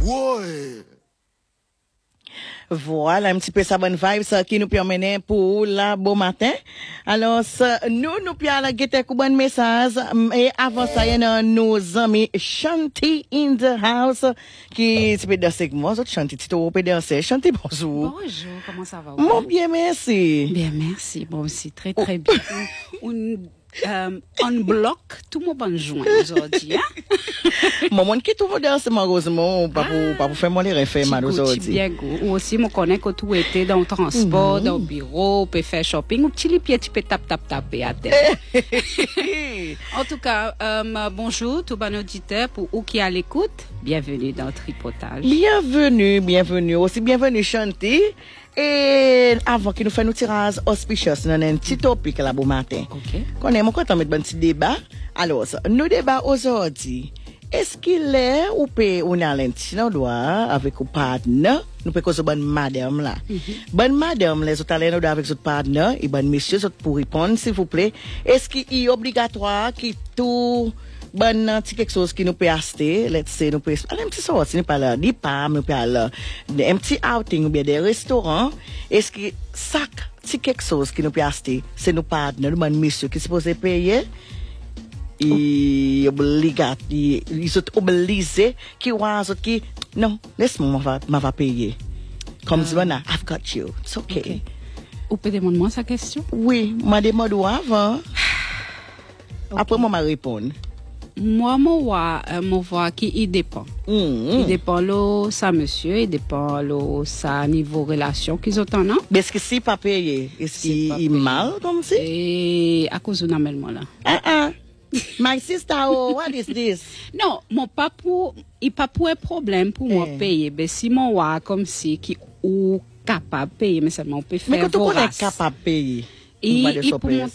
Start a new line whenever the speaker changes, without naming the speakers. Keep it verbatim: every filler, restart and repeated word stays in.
Ouais.
Voilà, un petit peu ça bonne vibe, ça, qui nous permet pour la bon matin. Alors, ça, nous, nous, puis à la guette, coup bon message. Et avant ça, il y a nos amis Shanti in the house, qui, tu peux danser avec moi, Shanti, tu peux danser. Shanti, bonjour.
Bonjour, comment ça va?
Mon bien, merci.
Bien, merci. Bon, aussi, très, très bien. On, euh, on bloque tout mon bon joint aujourd'hui, hein?
Maman, qui tout danse, malheureusement, pas pour, pas pour faire mon les refais, mal aujourd'hui.
Bien, ou aussi, moi, connais que tout était dans le transport, dans le bureau, peut faire shopping, ou petit pied, tu peux tap, tap, taper à terre. En tout cas, euh, bonjour, tout bon auditeur, pour vous qui à l'écoute. Bienvenue dans le tripotage.
Bienvenue, bienvenue. Aussi, bienvenue, Shanti. Et avant qu'il nous fasse nos tirages auspicious, nous avons un petit topic là bon matin.
Ok.
Qu'on aime encore mettre un petit débat. Alors, nos débats aujourd'hui. Est-ce qu'il est ou peut on a l'intime doit avec un partenaire, nous peut causer bonne madame là. Mm-hmm. Bonne madame les autres allez nous avec votre partenaire et bonne monsieur autres pour répondre s'il vous plaît. Est-ce qu'il est obligatoire qui tout bon petit quelque chose qui nous peut acheter, let's say nous peut un petit sortie pas là, ni pas nous peut aller un petit outing ou bien des restaurants, est-ce que sac petit quelque chose qui nous peut acheter, c'est nos partenaires, nous bon monsieur qui supposé payer et obligat ils sont obligés qui oise qui non laisse-moi va m'a va payer comme uh, ça I've got you it's okay, okay.
Vous pouvez demander moi sa question?
Oui, m'a demandé avant. Okay. Après moi m'a répondre.
Moi moi vois euh, moi vois qui il dépend. Mm-hmm. Il dépend là ça monsieur, il dépend là ça niveau relation qu'ils ont non.
Mais est-ce que si pas payé, est-ce qu'il mal comme ça?
Et à cause de n'amène-moi là.
Ah ah. My sister, oh, what is this?
Non, mon pas pour, il pas pour un problème pour moi
eh.
payer. Mais si mon wa comme si qui ou capable payer, mais seulement on peut faire.
Mais quand on est capable payer,
et, et pour